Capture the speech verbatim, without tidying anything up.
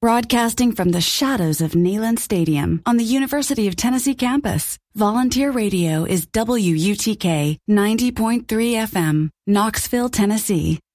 Broadcasting from the shadows of Neyland Stadium on the University of Tennessee campus, Volunteer Radio is W U T K ninety point three F M, Knoxville, Tennessee.